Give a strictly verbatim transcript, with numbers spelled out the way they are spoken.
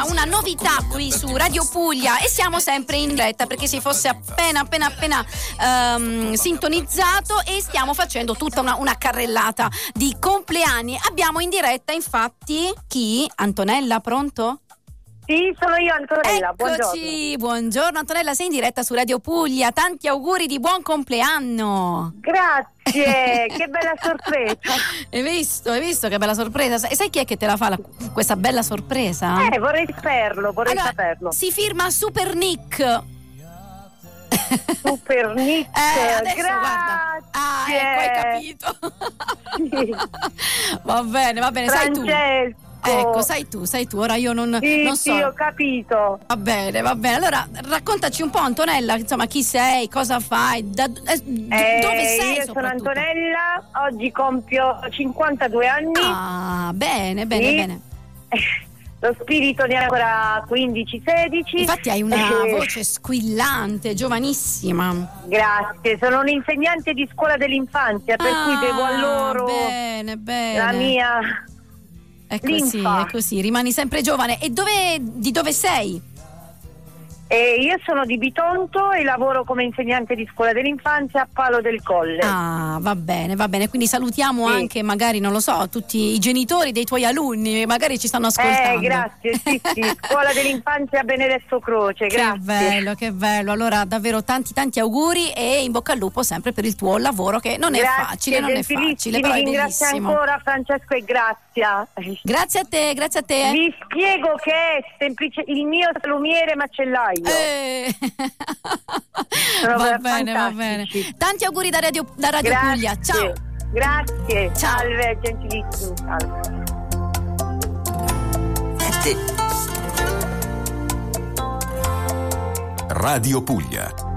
una novità qui su Radio Puglia e siamo sempre in diretta, perché si fosse appena appena appena um, sintonizzato, e stiamo facendo tutta una, una carrellata di compleanni. Abbiamo in diretta infatti chi? Antonella, pronto? Sì, sono io, Antonella. Eccoci, buongiorno. buongiorno Antonella, sei in diretta su Radio Puglia, tanti auguri di buon compleanno. Grazie, che bella sorpresa. Hai visto, hai visto che bella sorpresa? E sai chi è che te la fa la, questa bella sorpresa? Eh, vorrei saperlo, vorrei allora, saperlo. Si firma Super Nick. Super Nick, eh, adesso, grazie. Guarda. Ah, ecco, hai capito. Sì. Va bene, va bene, sai tu. Francesco. Ecco, sai tu, sai tu, ora io non, sì, non so. Sì, ho capito. Va bene, va bene. Allora, raccontaci un po', Antonella, insomma, chi sei, cosa fai, da, eh, eh, dove sei? Io sono Antonella, oggi compio cinquantadue anni. Ah, bene, bene, sì. bene. Lo spirito ne ha ancora quindici sedici. Infatti hai una eh. voce squillante, giovanissima. Grazie, sono un'insegnante di scuola dell'infanzia, per ah, cui devo a loro bene, bene. la mia... È così, Linfa. è così, rimani sempre giovane. E dove, di dove sei? Eh, io sono di Bitonto e lavoro come insegnante di scuola dell'infanzia a Palo del Colle. Ah, va bene, va bene. Quindi salutiamo sì. anche, magari, non lo so, tutti i genitori dei tuoi alunni, magari ci stanno ascoltando. Eh, grazie, sì, sì. Scuola dell'infanzia Benedetto Croce, grazie. Che bello, che bello. Allora, davvero tanti, tanti auguri e in bocca al lupo sempre per il tuo lavoro, che non grazie, è facile, non è facile, però è ringrazio bellissimo. ancora Francesco e Grazia. Grazie a te, grazie a te. Vi spiego che è semplice il mio salumiere macellaio. Eh. va bene, va bene. Tanti auguri da Radio, da Radio Puglia. Ciao. Grazie. Ciao. Salve, gentilissimo. Salve. Radio Puglia.